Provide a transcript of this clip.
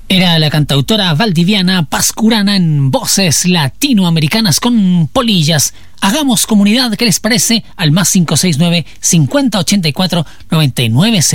Era la cantautora valdiviana Pascurana en voces latinoamericanas con polillas. Hagamos comunidad, ¿qué les parece? Al +569 5084 99